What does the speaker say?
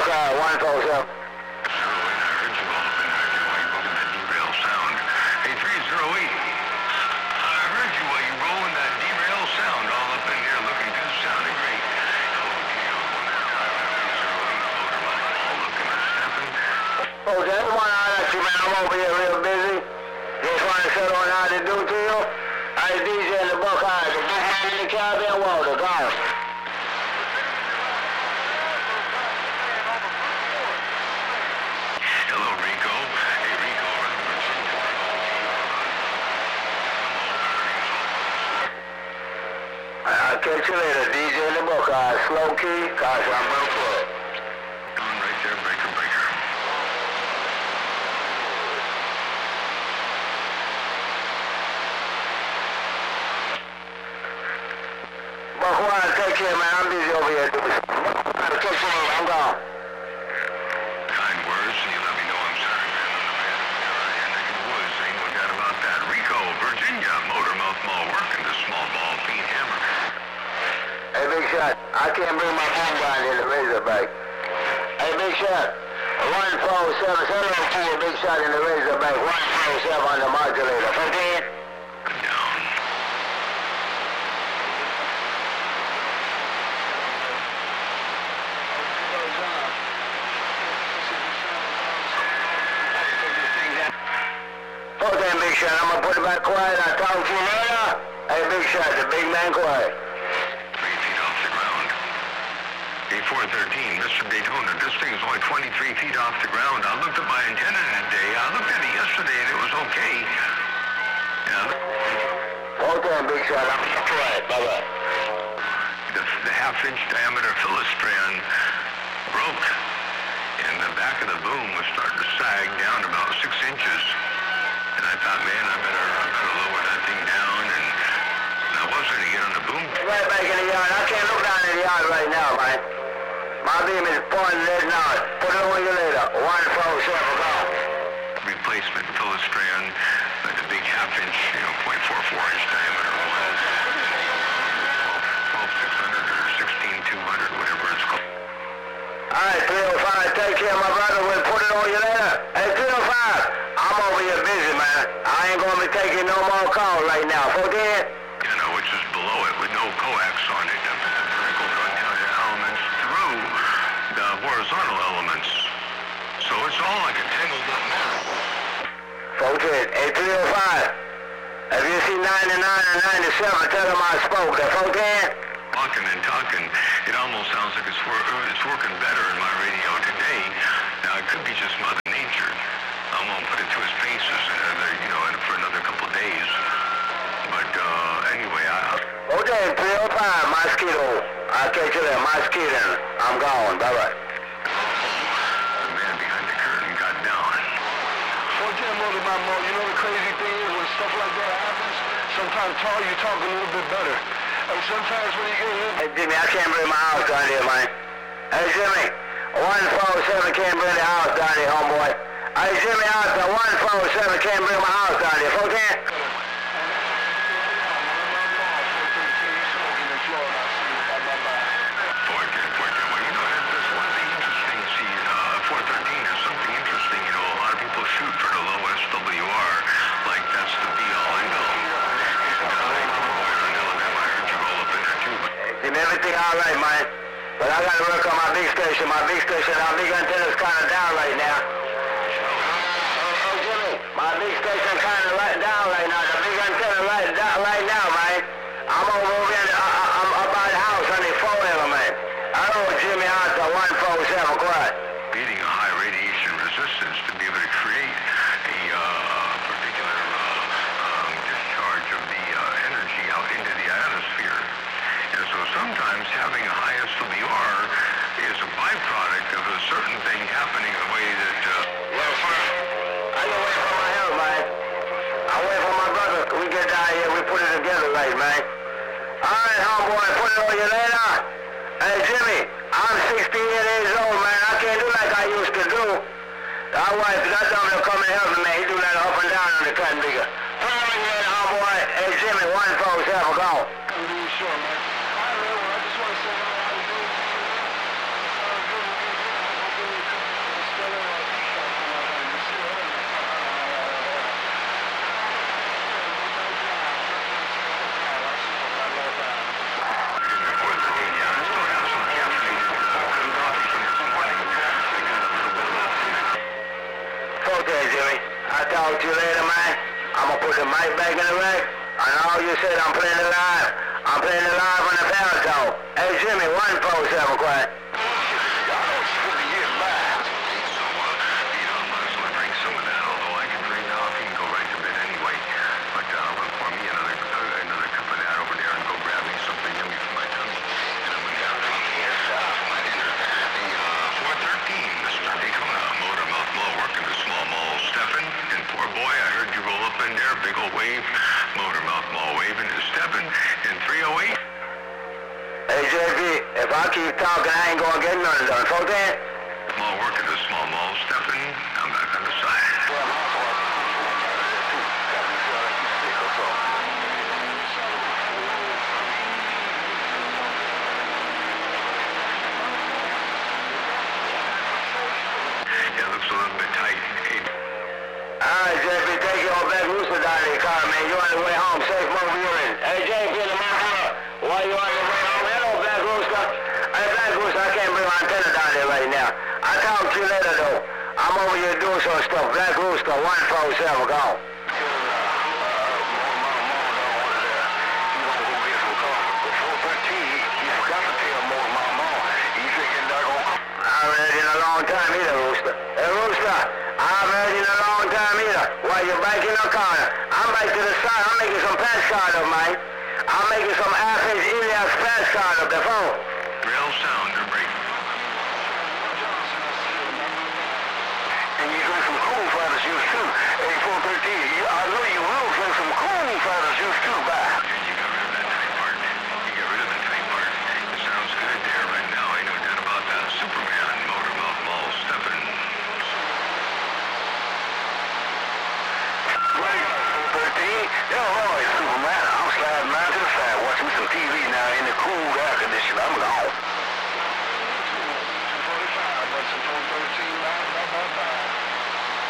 Buckeye, 147. Oh, just want to holler at you, man. I'm over here real busy. Just want to settle on how to do to you. I DJ in the Buckeye, the big man in the Caribbean water, gone. Hello, Rico. Hey, Rico. I'll catch you later, DJ in the Buckeye. Slow key, cause I'm real full. Right there, breaker, breaker. Buckeye, take care, man. I'm busy over here. I'll catch you later. I'm gone. Kind words, and you let me know I'm sorry, man. I'm the man in the woods. Ain't no doubt about that. Rico, Virginia, motor mouth mall working the small ball peen hammer. Hey, Big Shot, I can't bring my phone down in the Razorback. Hey, Big Shot, 147, send it to you, Big Shot in the Razorback, 147 on the modulator. 15? Down. Okay, Big Shot, I'm gonna put it back quiet. I'll talk to you later. Hey, Big Shot, the big man quiet. 3 feet off the ground. A413, Mr. Daytona, this thing is only 23 feet off the ground. I looked at my antenna today. I looked at it yesterday and it was okay. Yeah. Okay, Big Shot, I'm quiet. Bye-bye. The half-inch diameter Phyllis strand broke, and the back of the boom was starting to sag down about 6 inches. And I thought, man, I better lower that thing down, and I was going to get on the boom. Right back in the yard. I can't look down in the yard right now, man. My beam is pointing dead north. Put it on you later. 147, go. Replacement Phyllis strand, the big half-inch, 0.44-inch diameter was 12,600 or 16,200, whatever it's called. All right, 305, take care, my brother. We'll put it on you later. Hey, 305, I'm over here busy, man. I ain't gonna be taking no more calls right now. 14? Which is below it with no coax on it. The vertical container elements through the horizontal elements. So it's all like a tangled up mess. 14. Hey, 305. If you see 99 and 97, tell them I spoke. That 14? Walking and talking, it almost sounds like it's working better in my radio today. Now, it could be just Mother Nature. I won't put it to his paces for another couple of days. But anyway, Okay, 305, Mosquito. I'll catch you there, Mosquito. I'm gone. Bye-bye. The man behind the curtain got down. You know the crazy thing is when stuff like that happens, sometimes you talk a little bit better. And sometimes when you get hit... Hey, Jimmy, I can't bring my house down here, man. Hey, Jimmy, 147 can't bring the house down here, homeboy. Hey, Jimmy, out there, 147 can't bring my house down here. 14? Everything all right, man. But I got to work on my big station. Our big antenna's kind of down right now. Oh, Jimmy, my big station kind of down right now. The big antenna right now, man. I'm over here. I'm up by the house on the 4 man. I know Jimmy out to 147, quiet. Needing a high radiation resistance to be able to create a particular discharge of the energy out into the ionosphere. And so sometimes having a high SWR is a byproduct of a certain thing happening the way that... I can wait for my help, man. I wait for my brother. We get down here, we put it together right, man. All right, homeboy, put it on you later. Hey, Jimmy, I'm 68 years old, man. I can't do like I used to do. Our wife, that dumb to come and help me, man. He do that up and down on the cutting bigger. Put it on you later, homeboy. Hey, Jimmy, 147, go. I'm doing sure, man. I just want to say I'm gonna put the mic back in the rack, and all you said, I'm playing it live. I'm playing it live on the power talk. Hey, Jimmy, 147, quiet. Big old wave, motor mouth mall waving and stepping in 308. Hey, JP, if I keep talking, I ain't gonna get nothing done. So then? Mall working the small mall, stepping, I'm back on the side. Yeah, it looks a little bit tight. Alright, JP, take your back rooster down in the car, man. You're on the way home. Safe move you're in. Hey, JP, in the Montana, while you're on your way home, hello, Black Rooster. Hey, Black Rooster, I can't bring my antenna down there right now. I'll talk to you later, though. I'm over here doing some stuff. Black Rooster, 147, go. Time either, Rooster. Hey, Rooster, I haven't heard you in a long time either. While you're back in the corner, I'm back to the side. I'm making some patch card up, man. I'm making some Athens Elias patch card up the phone. Real sound, they're breaking. And you drink some cool fighter's juice too. Hey, 413, I know you will drink some cool fighter's juice too, bye. You got rid of that tight part. You got rid of the tight part. It sounds good there right now. I know that about that. Superman, motor mouth mall, stepping. Yeah, all right, Superman. I'm sliding mine to the side, watching some TV now in the cool